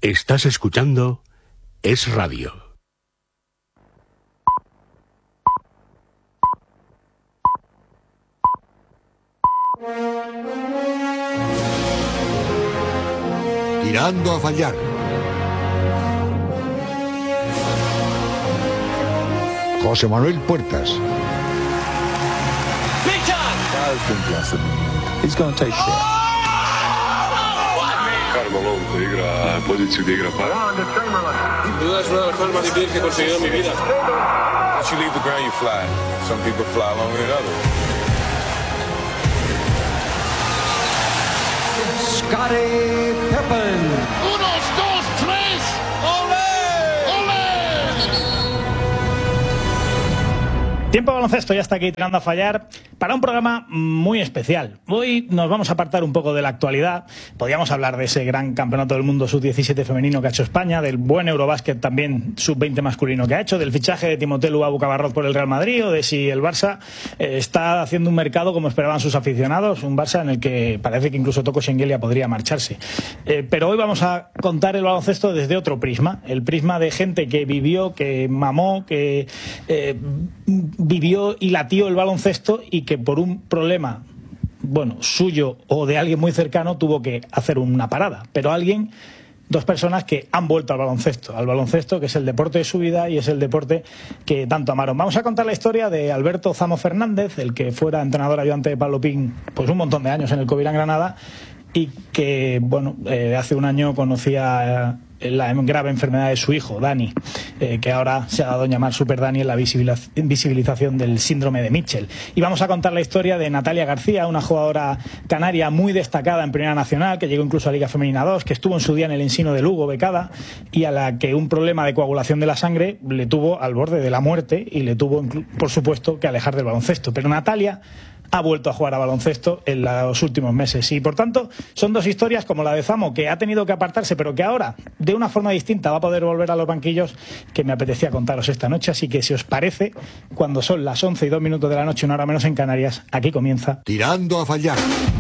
Estás escuchando Es Radio. Tirando a fallar. José Manuel Puertas. He's going to take shit. Carmelo te igra poziciju da igra par. Sin duda es una de las cosas más difíciles que he conseguido en mi vida. Once you leave the ground, you fly. Some people fly longer than others. Scottie Pippen. 1, 2, 3. ¡Olé! ¡Olé! Tiempo de baloncesto, ya está aquí tirando a fallar para un programa muy especial. Hoy nos vamos a apartar un poco de la actualidad. Podríamos hablar de ese gran campeonato del mundo sub-17 femenino que ha hecho España, del buen Eurobásquet también sub-20 masculino que ha hecho, del fichaje de Timothée Luabu Cabarrot por el Real Madrid, o de si el Barça está haciendo un mercado como esperaban sus aficionados, un Barça en el que parece que incluso Toko Shengelia podría marcharse. Pero hoy vamos a contar el baloncesto desde otro prisma, el prisma de gente que vivió, que mamó, que vivió y latió el baloncesto y que por un problema, bueno, suyo o de alguien muy cercano tuvo que hacer una parada. Pero dos personas que han vuelto al baloncesto que es el deporte de su vida y es el deporte que tanto amaron. Vamos a contar la historia de Alberto Zamo Fernández, el que fuera entrenador ayudante de Pablo Pin pues un montón de años en el Covirán Granada y que, bueno, hace un año conocía la grave enfermedad de su hijo, Dani, que ahora se ha dado a llamar Super Dani en la visibilización del síndrome de Mitchell. Y vamos a contar la historia de Natalia García, una jugadora canaria muy destacada en Primera Nacional, que llegó incluso a Liga Femenina 2, que estuvo en su día en el Ensino de Lugo, becada, y a la que un problema de coagulación de la sangre le tuvo al borde de la muerte y le tuvo, por supuesto, que alejar del baloncesto. Pero Natalia ha vuelto a jugar a baloncesto en los últimos meses y, por tanto, son dos historias como la de Zamo, que ha tenido que apartarse, pero que ahora, de una forma distinta, va a poder volver a los banquillos, que me apetecía contaros esta noche. Así que, si os parece, cuando son las 11:02 de la noche, una hora menos en Canarias, aquí comienza Tirando a fallar.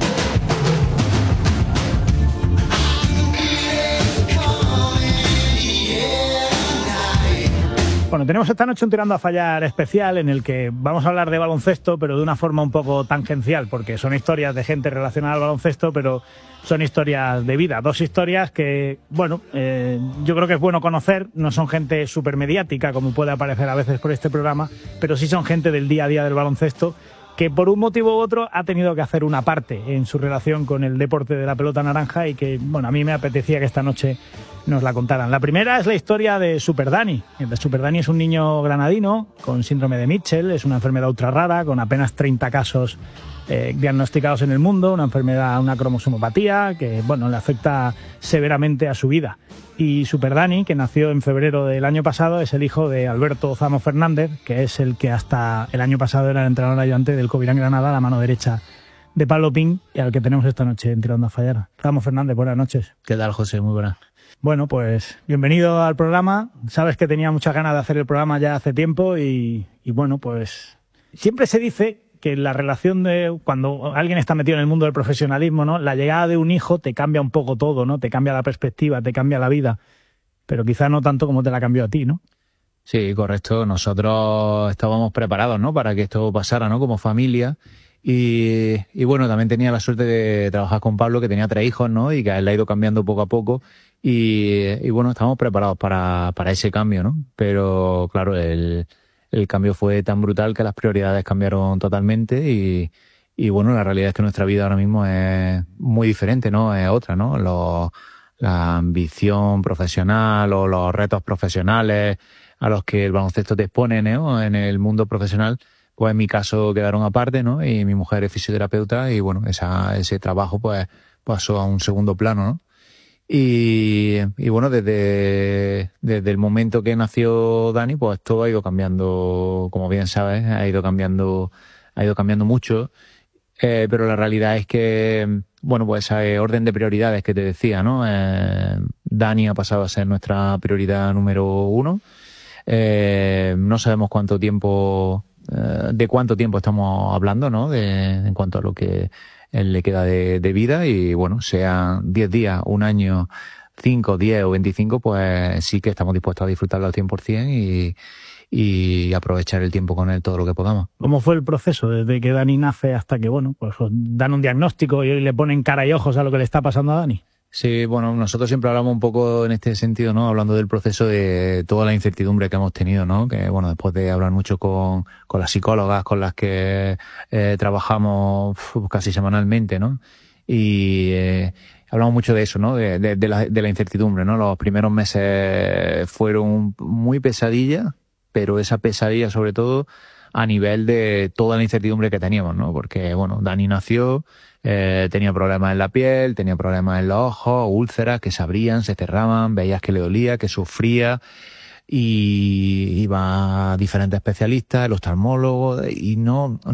Bueno, tenemos esta noche un Tirando a Fallar especial en el que vamos a hablar de baloncesto, pero de una forma un poco tangencial, porque son historias de gente relacionada al baloncesto, pero son historias de vida. Dos historias que, bueno, yo creo que es bueno conocer. No son gente súper mediática, como puede aparecer a veces por este programa, pero sí son gente del día a día del baloncesto, que por un motivo u otro ha tenido que hacer una parte en su relación con el deporte de la pelota naranja y que, bueno, a mí me apetecía que esta noche nos la contaran. La primera es la historia de Super Dani. Super Dani es un niño granadino con síndrome de Mitchell, es una enfermedad ultra rara, con apenas 30 casos diagnosticados en el mundo, una enfermedad, una cromosomopatía que, bueno, le afecta severamente a su vida. Y Super Dani, que nació en febrero del año pasado, es el hijo de Alberto Zamo Fernández, que es el que hasta el año pasado era el entrenador ayudante del Covirán Granada, la mano derecha de Pablo Pin, y al que tenemos esta noche en Tirando a Fallar. Zamo Fernández, buenas noches. ¿Qué tal, José? Muy buenas. Bueno, pues bienvenido al programa. Sabes que tenía muchas ganas de hacer el programa ya hace tiempo y bueno, pues siempre se dice que la relación de cuando alguien está metido en el mundo del profesionalismo, ¿no? La llegada de un hijo te cambia un poco todo, ¿no? Te cambia la perspectiva, te cambia la vida, pero quizás no tanto como te la cambió a ti, ¿no? Sí, correcto. Nosotros estábamos preparados, ¿no? Para que esto pasara, ¿no? Como familia. Y bueno, también tenía la suerte de trabajar con Pablo, que tenía 3 hijos, ¿no? Y que a él le ha ido cambiando poco a poco. Y bueno, estamos preparados para ese cambio, ¿no? Pero claro, el cambio fue tan brutal que las prioridades cambiaron totalmente y bueno, la realidad es que nuestra vida ahora mismo es muy diferente, ¿no? Es otra, ¿no? La ambición profesional o los retos profesionales a los que el baloncesto te expone, ¿no? En el mundo profesional, pues en mi caso quedaron aparte, ¿no? Y mi mujer es fisioterapeuta y bueno, ese trabajo pues pasó a un segundo plano, ¿no? Y bueno, desde el momento que nació Dani, pues todo ha ido cambiando, como bien sabes, ha ido cambiando mucho. Pero la realidad es que, bueno, pues ese orden de prioridades que te decía, ¿no? Dani ha pasado a ser nuestra prioridad número 1. No sabemos cuánto tiempo estamos hablando, ¿no? En cuanto a lo que él le queda de vida y bueno, sean 10 días, un año, 5, 10 o 25, pues sí que estamos dispuestos a disfrutarlo al 100% y aprovechar el tiempo con él todo lo que podamos. ¿Cómo fue el proceso desde que Dani nace hasta que, bueno, pues os dan un diagnóstico y le ponen cara y ojos a lo que le está pasando a Dani? Sí, bueno, nosotros siempre hablamos un poco en este sentido, ¿no? Hablando del proceso de toda la incertidumbre que hemos tenido, ¿no? Que, bueno, después de hablar mucho con las psicólogas con las que trabajamos casi semanalmente, ¿no? Y hablamos mucho de eso, ¿no? De la incertidumbre, ¿no? Los primeros meses fueron muy pesadillas, pero esa pesadilla sobre todo a nivel de toda la incertidumbre que teníamos, ¿no? Porque, bueno, Dani nació, tenía problemas en la piel, tenía problemas en los ojos, úlceras que se abrían, se cerraban, veías que le dolía, que sufría, y iba a diferentes especialistas, el oftalmólogo, y no